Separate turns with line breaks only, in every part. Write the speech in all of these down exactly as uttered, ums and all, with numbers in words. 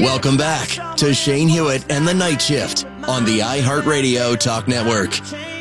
Welcome back to Shane Hewitt and the Night Shift on the iHeartRadio Talk Network.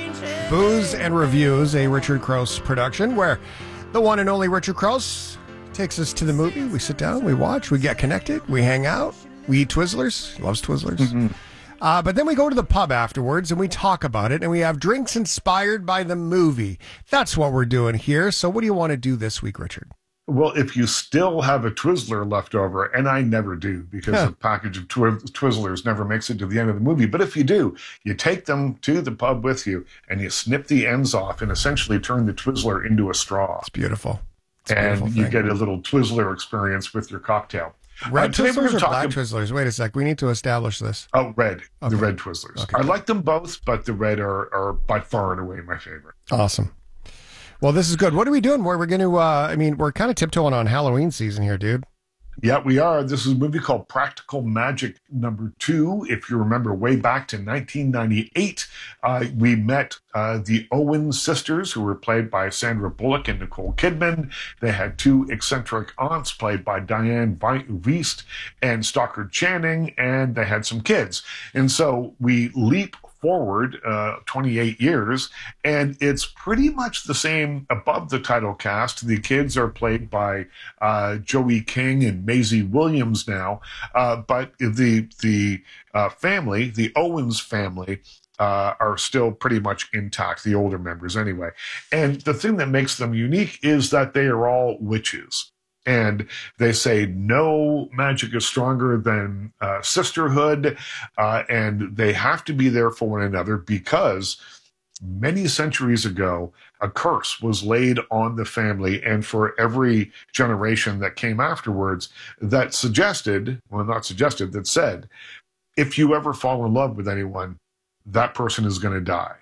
Booze and Reviews, a Richard Crouse production where the one and only Richard Crouse takes us to the movie. We sit down, we watch, we get connected, we hang out, we eat Twizzlers. He loves Twizzlers. Mm-hmm. Uh, but then we go to the pub afterwards and we talk about it and we have drinks inspired by the movie. That's what we're doing here. So what do you want to do this week, Richard?
Well, if you still have a Twizzler left over, and I never do because
Huh.
a package of Twi- Twizzlers never makes it to the end of the movie. But if you do, you take them to the pub with you and you snip the ends off and essentially turn the Twizzler into a straw.
It's beautiful. It's a
and
beautiful
you
thing.
get a little Twizzler experience with your cocktail.
Red
Uh, today we're
Twizzlers or
talking-
black Twizzlers? Wait a sec. We need to establish this.
Oh, red.
Okay.
The red Twizzlers.
Okay.
I like them both, but the red are, are by far and away my favorite.
Awesome. Well, this is good. What are we doing? Where we're going to, uh, I mean, we're kind of tiptoeing on Halloween season here, dude.
Yeah, we are. This is a movie called Practical Magic number two. If you remember way back to nineteen ninety-eight, uh, we met uh, the Owen sisters, who were played by Sandra Bullock and Nicole Kidman. They had two eccentric aunts played by Diane Wiest and Stockard Channing, and they had some kids. And so we leap forward uh, twenty-eight years, and it's pretty much the same above the title cast. The kids are played by uh, Joey King and Maisie Williams now, uh, but the the uh, family, the Owens family, uh, are still pretty much intact, the older members anyway. And the thing that makes them unique is that they are all witches. And they say no magic is stronger than uh, sisterhood, uh, and they have to be there for one another because many centuries ago, a curse was laid on the family and for every generation that came afterwards that suggested, well, not suggested, that said, if you ever fall in love with anyone, that person is going to die.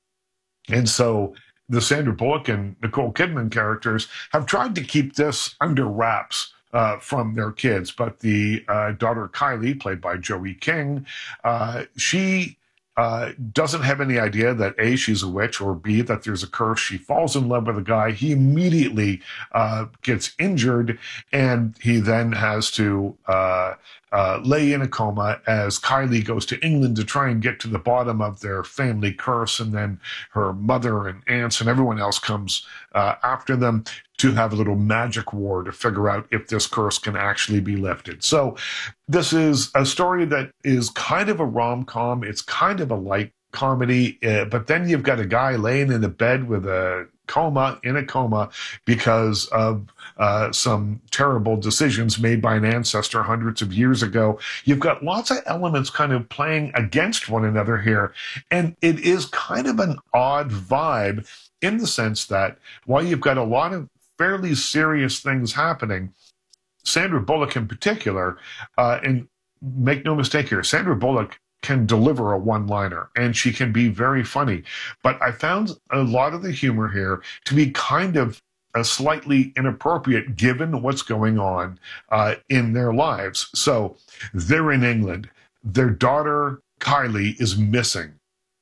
And so the Sandra Bullock and Nicole Kidman characters have tried to keep this under wraps uh, from their kids. But the uh, daughter, Kylie, played by Joey King, uh, she uh, doesn't have any idea that A, she's a witch, or B, that there's a curse. She falls in love with a guy. He immediately uh, gets injured, and he then has to uh, uh, lay in a coma as Kylie goes to England to try and get to the bottom of their family curse. And then her mother and aunts and everyone else comes uh, after them to have a little magic war to figure out if this curse can actually be lifted. So this is a story that is kind of a rom-com. It's kind of a light comedy, uh, but then you've got a guy laying in a bed with a coma, in a coma, because of uh, some terrible decisions made by an ancestor hundreds of years ago. You've got lots of elements kind of playing against one another here, and it is kind of an odd vibe in the sense that while you've got a lot of fairly serious things happening, Sandra Bullock in particular, uh, and make no mistake here, Sandra Bullock can deliver a one-liner, and she can be very funny. But I found a lot of the humor here to be kind of uh, slightly inappropriate given what's going on uh, in their lives. So they're in England. Their daughter, Kylie, is missing.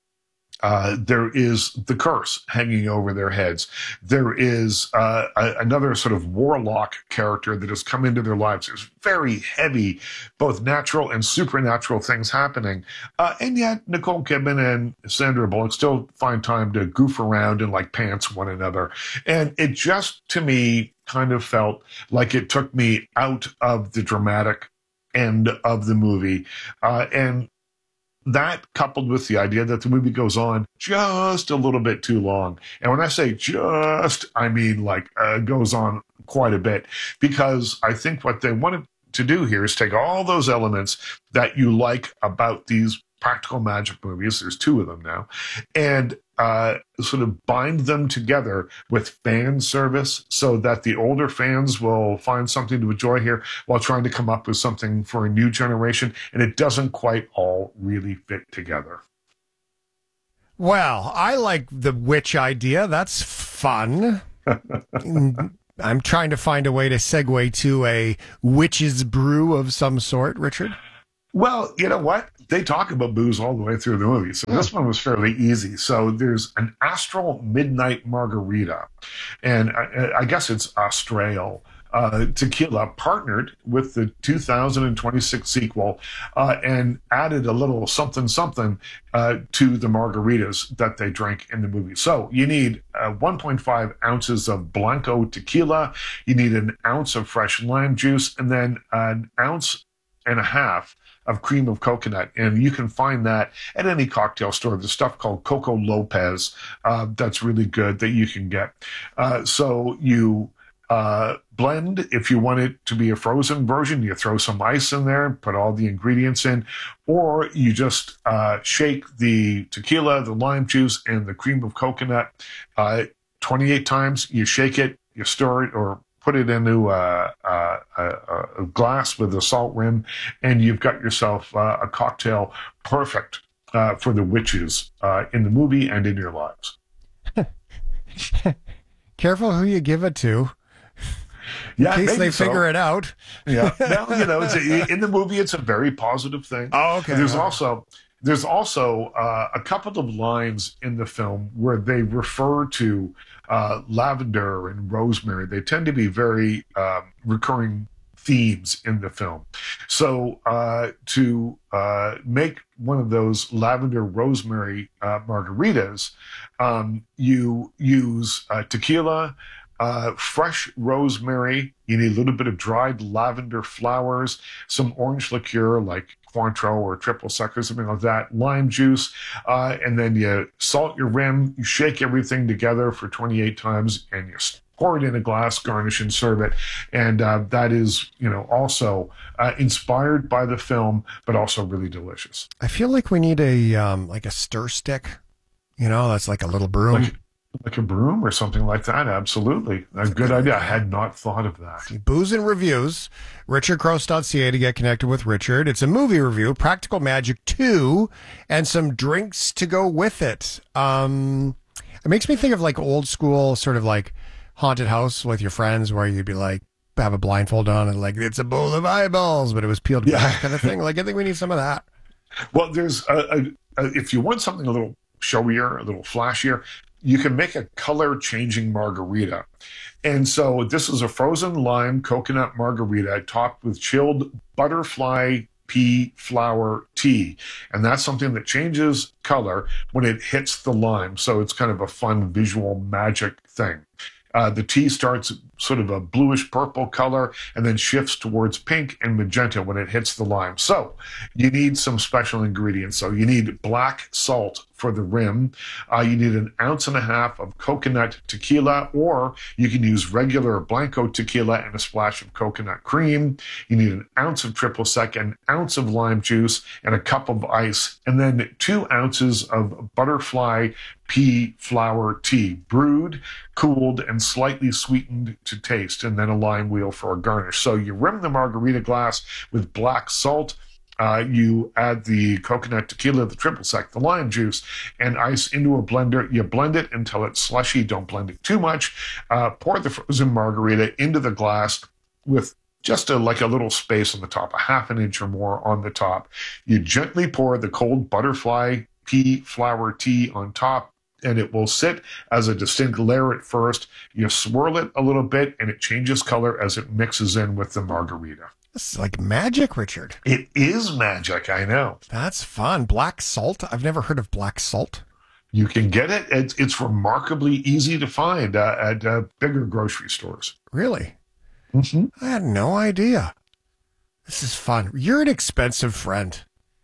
Uh, there is the curse hanging over their heads. There is uh, a, another sort of warlock character that has come into their lives. There's very heavy, both natural and supernatural things happening. Uh, and yet Nicole Kidman and Sandra Bullock still find time to goof around and like pants one another. And it just, to me, kind of felt like it took me out of the dramatic end of the movie. Uh, and that coupled with the idea that the movie goes on just a little bit too long. And when I say just, I mean like uh, goes on quite a bit, because I think what they wanted to do here is take all those elements that you like about these practical magic movies, there's two of them now, and uh, sort of bind them together with fan service so that the older fans will find something to enjoy here while trying to come up with something for a new generation. And it doesn't quite all really fit together.
Well, I like the witch idea. That's fun. I'm trying to find a way to segue to a witch's brew of some sort, Richard.
Well, you know what? They talk about booze all the way through the movie. So this one was fairly easy. So there's an Astral Midnight Margarita. And I, I guess it's Austral uh, Tequila partnered with the two thousand twenty-six sequel uh, and added a little something something uh, to the margaritas that they drank in the movie. So you need uh, one point five ounces of Blanco tequila, you need an ounce of fresh lime juice, and then an ounce and a half of cream of coconut. And you can find that at any cocktail store. There's stuff called Coco Lopez uh, that's really good that you can get. Uh, so you uh, blend. If you want it to be a frozen version, you throw some ice in there, put all the ingredients in, or you just uh, shake the tequila, the lime juice, and the cream of coconut uh, twenty-eight times. You shake it, you stir it, or put it into a, a, a, a glass with a salt rim, and you've got yourself uh, a cocktail perfect uh, for the witches uh, in the movie and in your lives.
Careful who you give it to. In
Yeah,
case they
so.
figure it out.
Yeah, well, you know, it's a, in the movie, it's a very positive thing.
Oh, okay.
There's
All right.
also there's also uh, a couple of lines in the film where they refer to uh, lavender and rosemary. They tend to be very um, recurring themes in the film. So uh, to uh, make one of those lavender rosemary uh, margaritas, um, you use uh, tequila, Uh, fresh rosemary, you need a little bit of dried lavender flowers, some orange liqueur like Cointreau or triple sec or something like that, lime juice, uh, and then you salt your rim, you shake everything together for twenty-eight times, and you pour it in a glass, garnish, and serve it. And uh, that is, you know, also uh, inspired by the film, but also really delicious.
I feel like we need a um, like a stir stick. You know, that's like a little broom.
Like, Like a broom or something like that. Absolutely. A good idea. I had not thought of that.
Booze and Reviews, richard crouse dot c a to get connected with Richard. It's a movie review, Practical Magic two, and some drinks to go with it. Um, it makes me think of like old school sort of like haunted house with your friends where you'd be like, have a blindfold on and like, it's a bowl of eyeballs, but it was peeled back
Yeah.
kind of thing. Like, I think we need some of that.
Well, there's a, a, a, if you want something a little showier, a little flashier, you can make a color changing margarita. And so this is a frozen lime coconut margarita topped with chilled butterfly pea flower tea. And that's something that changes color when it hits the lime. So it's kind of a fun visual magic thing. Uh, the tea starts sort of a bluish purple color and then shifts towards pink and magenta when it hits the lime. So you need some special ingredients. So you need black salt for the rim. Uh, you need an ounce and a half of coconut tequila, or you can use regular Blanco tequila and a splash of coconut cream. You need an ounce of triple sec, an ounce of lime juice, and a cup of ice, and then two ounces of butterfly pea flower tea, brewed, cooled, and slightly sweetened to taste, and then a lime wheel for a garnish. So you rim the margarita glass with black salt. Uh, you add the coconut tequila, the triple sec, the lime juice, and ice into a blender. You blend it until it's slushy. Don't blend it too much. Uh, pour the frozen margarita into the glass with just a, like a little space on the top, a half an inch or more on the top. You gently pour the cold butterfly pea flower tea on top, and it will sit as a distinct layer at first. You swirl it a little bit, and it changes color as it mixes in with the margarita.
This is like magic, Richard.
It is magic, I know.
That's fun. Black salt. I've never heard of black salt.
You can get it. It's, it's remarkably easy to find uh, at uh, bigger grocery stores.
Really?
Mm-hmm.
I had no idea. This is fun. You're an expensive friend.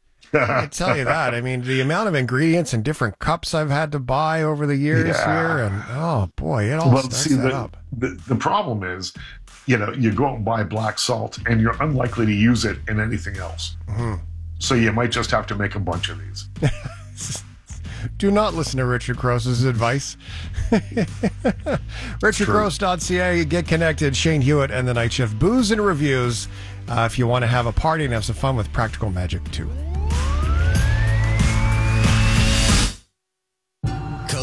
I tell you that. I mean, the amount of ingredients and different cups I've had to buy over the years
Yeah.
here, and oh boy, it all
Well,
starts
see,
that
the,
up.
the, the problem is, you know, you go out and buy black salt, and you're unlikely to use it in anything else.
Mm-hmm.
So you might just have to make a bunch of these.
Do not listen to Richard Crowse's advice. richard crouse dot c a. Get connected. Shane Hewitt and the Night Shift. Booze and Reviews. Uh, if you want to have a party and have some fun with Practical Magic two.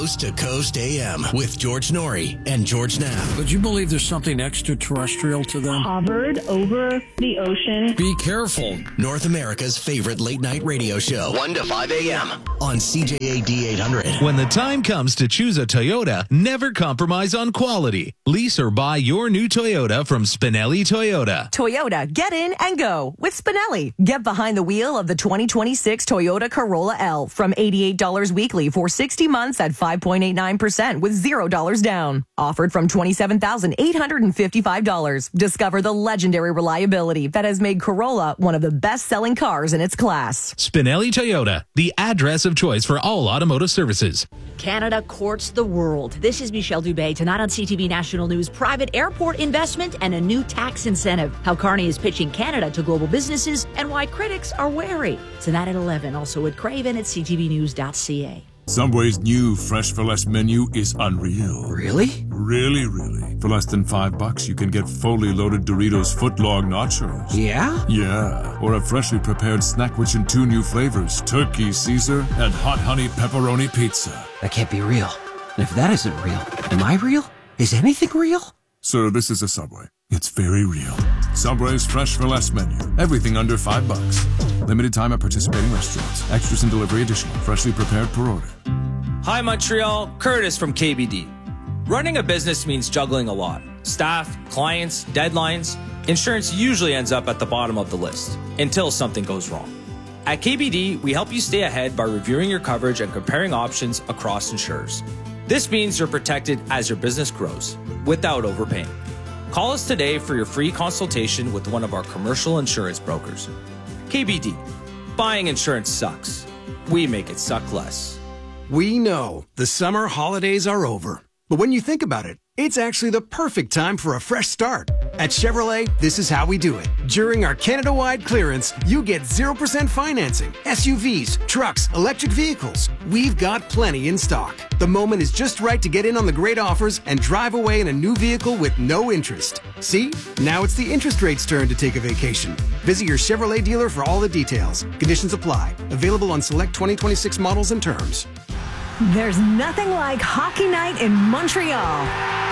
Coast to Coast A M with George Norrie and George Knapp.
Would you believe there's something extraterrestrial to them?
Hovered over the ocean.
Be careful.
North America's favorite late-night radio show, one to five a.m. on C J A D eight hundred.
When the time comes to choose a Toyota, never compromise on quality. Lease or buy your new Toyota from Spinelli Toyota.
Toyota, get in and go with Spinelli. Get behind the wheel of the twenty twenty-six Toyota Corolla L from eighty-eight dollars weekly for sixty months at five point eight nine percent with zero dollars down. Offered from twenty-seven thousand eight hundred fifty-five dollars. Discover the legendary reliability that has made Corolla one of the best-selling cars in its class.
Spinelli Toyota, the address of choice for all automotive services.
Canada courts the world. This is Michelle Dubé. Tonight on C T V National News, private airport investment and a new tax incentive. How Carney is pitching Canada to global businesses and why critics are wary. Tonight at eleven, also at Craven at c t v news dot c a.
Subway's new Fresh for Less menu is unreal.
Really?
Really, really. For less than five bucks, you can get fully loaded Doritos footlong nachos.
Yeah?
Yeah. Or a freshly prepared snack-wich in two new flavors, Turkey Caesar and Hot Honey Pepperoni Pizza.
That can't be real. And if that isn't real, am I real? Is anything real?
Sir, this is a Subway. It's very real. Subway's Fresh for Less menu. Everything under five bucks. Limited time at participating restaurants. Extras and delivery additional. Freshly prepared per order.
Hi, Montreal. Curtis from K B D. Running a business means juggling a lot. Staff, clients, deadlines. Insurance usually ends up at the bottom of the list until something goes wrong. At K B D, we help you stay ahead by reviewing your coverage and comparing options across insurers. This means you're protected as your business grows without overpaying. Call us today for your free consultation with one of our commercial insurance brokers. K B D. Buying insurance sucks. We make it suck less.
We know the summer holidays are over. But when you think about it, it's actually the perfect time for a fresh start. At Chevrolet, this is how we do it. During our Canada-wide clearance, you get zero percent financing, S U Vs, trucks, electric vehicles. We've got plenty in stock. The moment is just right to get in on the great offers and drive away in a new vehicle with no interest. See? Now it's the interest rate's turn to take a vacation. Visit your Chevrolet dealer for all the details. Conditions apply. Available on select twenty twenty-six models and terms.
There's nothing like hockey night in Montreal.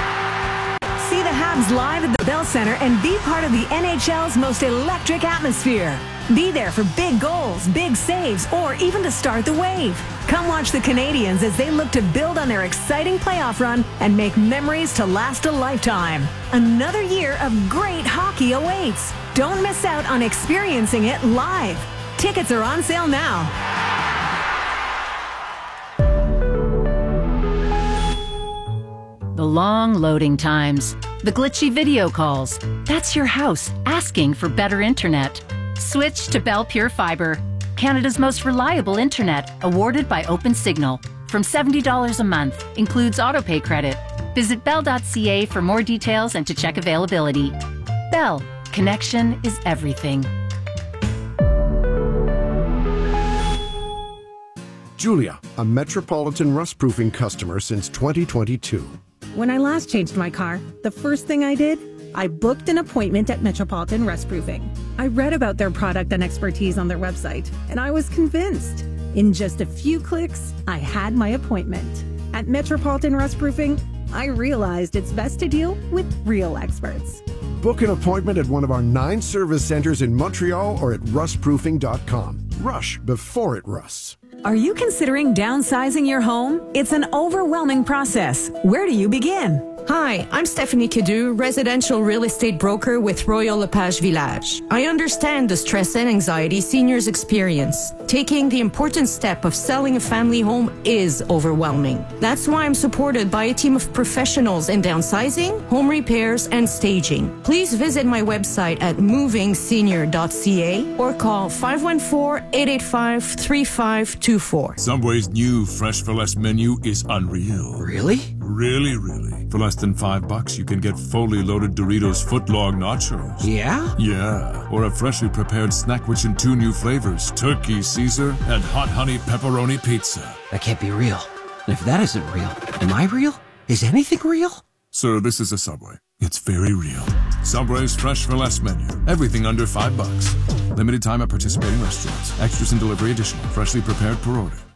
See the Habs live at the Bell Center and be part of the N H L's most electric atmosphere. Be there for big goals, big saves, or even to start the wave. Come watch the Canadiens as they look to build on their exciting playoff run and make memories to last a lifetime. Another year of great hockey awaits. Don't miss out on experiencing it live. Tickets are on sale now.
The long loading times, the glitchy video calls. That's your house asking for better internet. Switch to Bell Pure Fiber, Canada's most reliable internet, awarded by OpenSignal. From seventy dollars a month, includes autopay credit. Visit bell dot c a for more details and to check availability. Bell, connection is everything.
Julia, a Metropolitan rust-proofing customer since twenty twenty-two.
When I last changed my car, the first thing I did, I booked an appointment at Metropolitan Rust Proofing. I read about their product and expertise on their website, and I was convinced. In just a few clicks, I had my appointment. At Metropolitan Rust Proofing, I realized it's best to deal with real experts.
Book an appointment at one of our nine service centers in Montreal or at rust proofing dot com. Rush before it rusts.
Are you considering downsizing your home? It's an overwhelming process. Where do you begin?
Hi, I'm Stephanie Cadu, residential real estate broker with Royal LePage Village. I understand the stress and anxiety seniors experience. Taking the important step of selling a family home is overwhelming. That's why I'm supported by a team of professionals in downsizing, home repairs, and staging. Please visit my website at moving senior dot c a or call five one four, eight eight five, three five two four.
Subway's new Fresh for Less menu is unreal.
Really?
Really, really. For less than five bucks, you can get fully loaded Doritos footlong nachos.
Yeah?
Yeah. Or a freshly prepared snack-wich in two new flavors, Turkey Caesar and Hot Honey Pepperoni Pizza.
That can't be real. And if that isn't real, am I real? Is anything real?
Sir, this is a Subway. It's very real. Subway's Fresh for Less menu. Everything under five bucks. Limited time at participating restaurants. Extras and delivery additional. Freshly prepared per order.